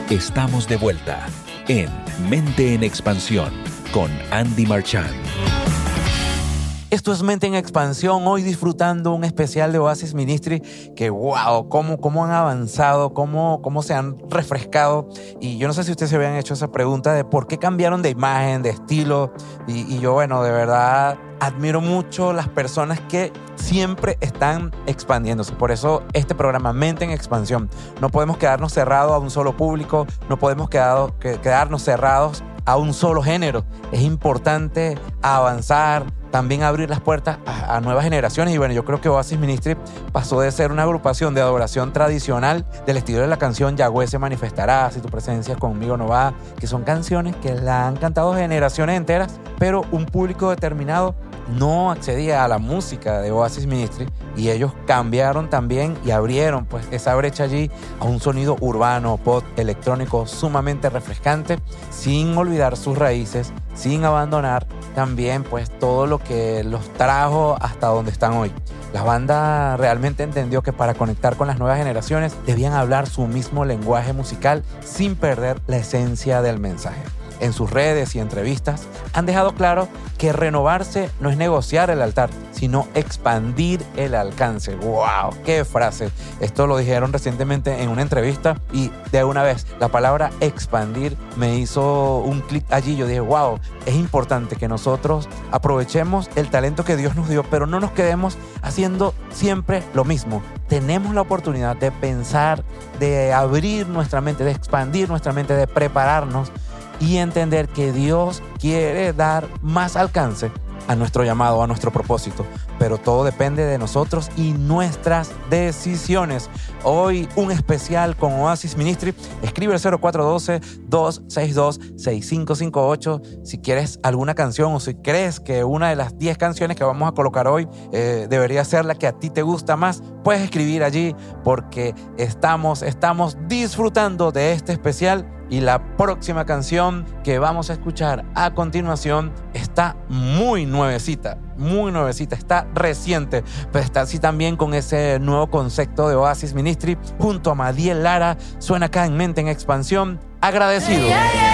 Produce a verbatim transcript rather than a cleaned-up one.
Estamos de vuelta en Mente en Expansión con Andy Marchand. Esto es Mente en Expansión, hoy disfrutando un especial de Oasis Ministry que wow, cómo, cómo han avanzado, cómo, cómo se han refrescado. Y yo no sé si ustedes se habían hecho esa pregunta de por qué cambiaron de imagen, de estilo. Y, y yo, bueno, de verdad admiro mucho las personas que siempre están expandiéndose. Por eso este programa Mente en Expansión. No podemos quedarnos cerrados a un solo público, no podemos quedado, que, quedarnos cerrados a un solo género. Es importante avanzar, también abrir las puertas a, a nuevas generaciones. Y bueno, yo creo que Oasis Ministry pasó de ser una agrupación de adoración tradicional del estilo de la canción Yahweh se manifestará, si tu presencia conmigo no va, que son canciones que la han cantado generaciones enteras, pero un público determinado no accedía a la música de Oasis Ministry y ellos cambiaron también y abrieron pues esa brecha allí a un sonido urbano, pop, electrónico sumamente refrescante, sin olvidar sus raíces, sin abandonar también pues todo lo que los trajo hasta donde están hoy. La banda realmente entendió que para conectar con las nuevas generaciones debían hablar su mismo lenguaje musical sin perder la esencia del mensaje. En sus redes y entrevistas han dejado claro que renovarse no es negociar el altar, sino expandir el alcance. ¡Wow! ¡Qué frase! Esto lo dijeron recientemente en una entrevista y de una vez la palabra expandir me hizo un clic allí. Yo dije, wow, es importante que nosotros aprovechemos el talento que Dios nos dio, pero no nos quedemos haciendo siempre lo mismo. Tenemos la oportunidad de pensar, de abrir nuestra mente, de expandir nuestra mente, de prepararnos y entender que Dios quiere dar más alcance a nuestro llamado, a nuestro propósito. Pero todo depende de nosotros y nuestras decisiones. Hoy un especial con Oasis Ministry. Escribe el cero cuatro uno dos, dos seis dos, seis cinco cinco ocho si quieres alguna canción o si crees que una de las diez canciones que vamos a colocar hoy eh, debería ser la que a ti te gusta más. Puedes escribir allí porque estamos, estamos disfrutando de este especial. Y la próxima canción que vamos a escuchar a continuación está muy nuevecita, muy nuevecita, está reciente, pero está así también con ese nuevo concepto de Oasis Ministry junto a Madiel Lara. Suena acá en Mente en Expansión, Agradecido. Yeah, yeah.